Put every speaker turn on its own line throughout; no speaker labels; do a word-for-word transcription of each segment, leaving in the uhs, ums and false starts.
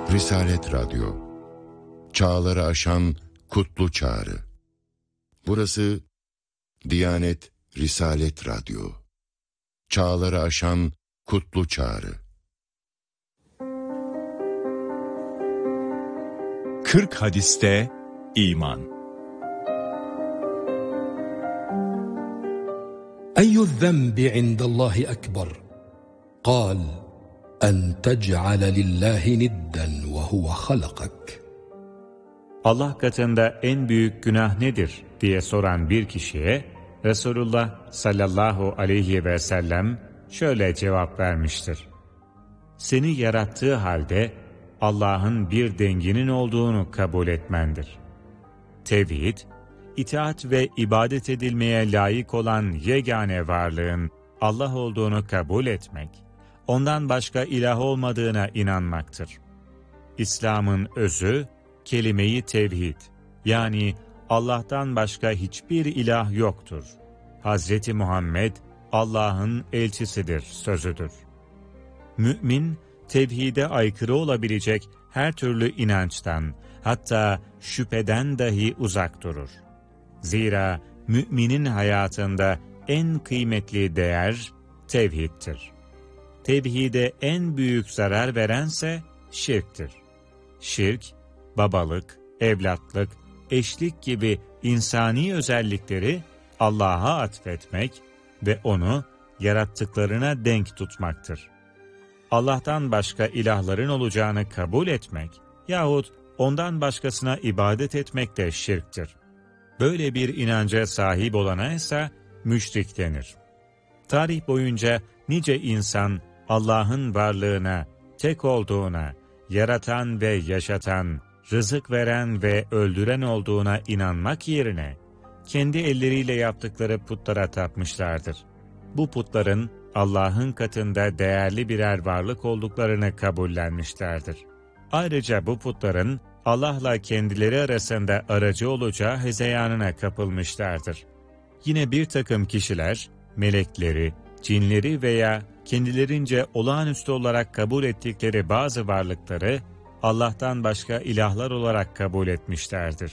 Risalet Radyo, çağları aşan kutlu çağrı. Burası Diyanet Risalet Radyo, çağları aşan kutlu çağrı.
kırk hadiste iman.
Eyyü zenbi indallahi ekber. Kal, en tec'ale lillahi nidden ve huve halakak.
Allah katında en büyük günah nedir diye soran bir kişiye Resulullah sallallahu aleyhi ve sellem şöyle cevap vermiştir. Seni yarattığı halde Allah'ın bir denginin olduğunu kabul etmendir. Tevhid, itaat ve ibadet edilmeye layık olan yegane varlığın Allah olduğunu kabul etmek, ondan başka ilah olmadığına inanmaktır. İslam'ın özü, kelime-i tevhid, yani Allah'tan başka hiçbir ilah yoktur. Hazreti Muhammed, Allah'ın elçisidir sözüdür. Mümin, tevhide aykırı olabilecek her türlü inançtan, hatta şüpheden dahi uzak durur. Zira müminin hayatında en kıymetli değer tevhiddir. Tevhide en büyük zarar verense şirktir. Şirk, babalık, evlatlık, eşlik gibi insani özellikleri Allah'a atfetmek ve onu yarattıklarına denk tutmaktır. Allah'tan başka ilahların olacağını kabul etmek yahut ondan başkasına ibadet etmek de şirktir. Böyle bir inanca sahip olana ise müşrik denir. Tarih boyunca nice insan Allah'ın varlığına, tek olduğuna, yaratan ve yaşatan, rızık veren ve öldüren olduğuna inanmak yerine kendi elleriyle yaptıkları putlara tapmışlardır. Bu putların Allah'ın katında değerli birer varlık olduklarını kabullenmişlerdir. Ayrıca bu putların Allah'la kendileri arasında aracı olacağı hezeyanına kapılmışlardır. Yine bir takım kişiler, melekleri, cinleri veya kendilerince olağanüstü olarak kabul ettikleri bazı varlıkları Allah'tan başka ilahlar olarak kabul etmişlerdir.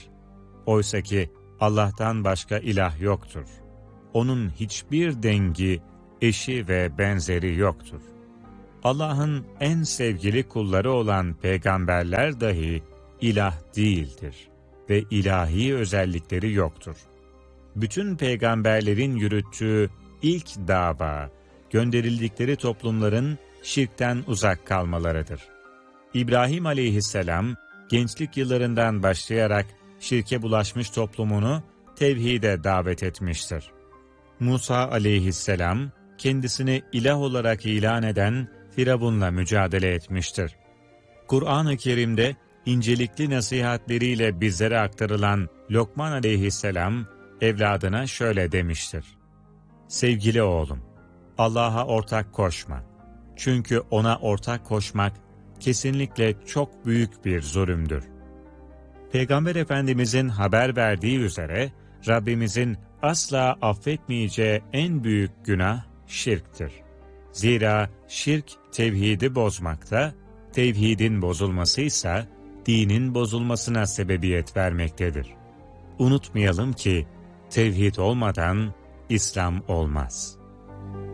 Oysaki Allah'tan başka ilah yoktur. Onun hiçbir dengi, eşi ve benzeri yoktur. Allah'ın en sevgili kulları olan peygamberler dahi ilah değildir ve ilahi özellikleri yoktur. Bütün peygamberlerin yürüttüğü ilk dava, gönderildikleri toplumların şirkten uzak kalmalarıdır. İbrahim aleyhisselam, gençlik yıllarından başlayarak şirke bulaşmış toplumunu tevhide davet etmiştir. Musa aleyhisselam, kendisini ilah olarak ilan eden Firavun'la mücadele etmiştir. Kur'an-ı Kerim'de incelikli nasihatleriyle bizlere aktarılan Lokman aleyhisselam, evladına şöyle demiştir. Sevgili oğlum, Allah'a ortak koşma. Çünkü ona ortak koşmak kesinlikle çok büyük bir zulümdür. Peygamber Efendimizin haber verdiği üzere, Rabbimizin asla affetmeyeceği en büyük günah şirktir. Zira şirk tevhidi bozmakta, tevhidin bozulması ise dinin bozulmasına sebebiyet vermektedir. Unutmayalım ki tevhid olmadan İslam olmaz.